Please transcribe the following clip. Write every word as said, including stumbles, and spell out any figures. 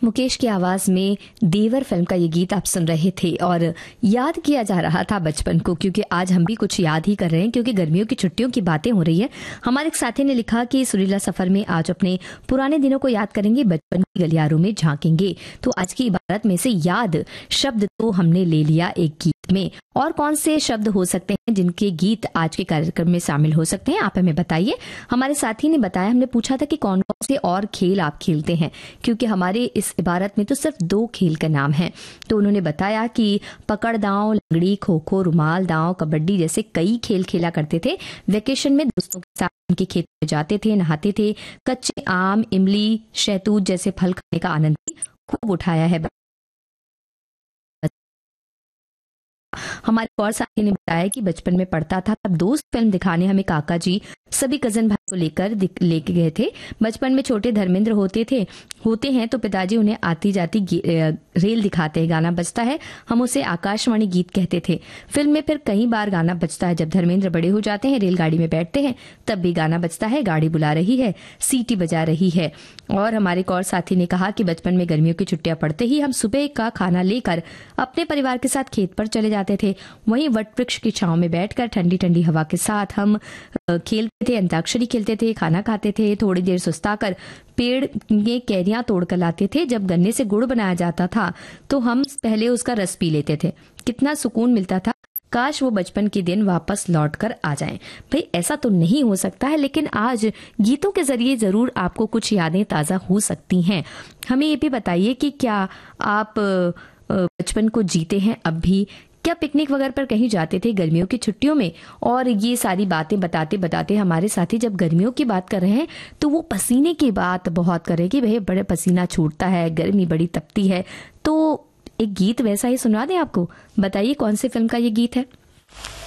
मुकेश की आवाज में देवर फिल्म का ये गीत आप सुन रहे थे और याद किया जा रहा था बचपन को, क्योंकि आज हम भी कुछ याद ही कर रहे हैं क्योंकि गर्मियों की छुट्टियों की बातें हो रही है। हमारे एक साथी ने लिखा कि सुरीला सफर में आज अपने पुराने दिनों को याद करेंगे, बचपन की गलियारों में झांकेंगे। तो आज की इबारत में से याद शब्द तो हमने ले लिया एक गीत में, और कौन से शब्द हो सकते हैं जिनके गीत आज के कार्यक्रम में शामिल हो सकते हैं, आप हमें बताइए। हमारे साथी ने बताया, हमने पूछा था कि कौन कौन से और खेल आप खेलते हैं, क्योंकि हमारे इस इबारत में तो सिर्फ दो खेल का नाम है। तो उन्होंने बताया कि पकड़ दांव, लंगड़ी, खो खो, रुमाल दांव, कबड्डी जैसे कई खेल खेला करते थे। वेकेशन में दोस्तों के साथ उनके खेत में जाते थे, नहाते थे, कच्चे आम, इमली, शहतूत जैसे फल खाने का आनंद भी खूब उठाया है। हमारे और साथी ने बताया कि बचपन में पढ़ता था तब दोस्त फिल्म दिखाने हमें काका जी सभी कजन भाई को लेकर लेके गए थे। बचपन में छोटे धर्मेंद्र होते थे होते हैं तो पिताजी उन्हें आती जाती रेल दिखाते हैं, गाना बजता है, हम उसे आकाशवाणी गीत कहते थे। फिल्म में फिर कई बार गाना बजता है। जब धर्मेंद्र बड़े हो जाते हैं, रेलगाड़ी में बैठते हैं, तब भी गाना बजता है, गाड़ी बुला रही है, सीटी बजा रही है। और हमारे एक और साथी ने कहा कि बचपन में गर्मियों की छुट्टियां पड़ते ही हम सुबह का खाना लेकर अपने परिवार के साथ खेत पर चले जाते थे। वहीं वट वृक्ष की छांव में बैठकर ठंडी ठंडी हवा के साथ हम खेलते थे, अंताक्षरी खेलते थे, खाना खाते थे। थोड़ी देर सुस्ताकर पेड़ में कैरियां तोड़कर लाते थे। जब गन्ने से गुड़ बनाया जाता था तो हम पहले उसका रस पी लेते थे। कितना सुकून मिलता था, काश वो बचपन के दिन वापस लौट कर आ जाएं। भाई ऐसा तो नहीं हो सकता है, लेकिन आज गीतों के जरिए जरूर आपको कुछ यादें ताजा हो सकती हैं। हमें ये भी बताइए कि क्या आप बचपन को जीते हैं अब भी? क्या पिकनिक वगैरह पर कहीं जाते थे गर्मियों की छुट्टियों में? और ये सारी बातें बताते बताते हमारे साथी जब गर्मियों की बात कर रहे हैं तो वो पसीने की बात बहुत कर रहे हैं कि भाई बड़े पसीना छूटता है, गर्मी बड़ी तपती है। तो एक गीत वैसा ही सुना दें आपको, बताइए कौन से फिल्म का ये गीत है।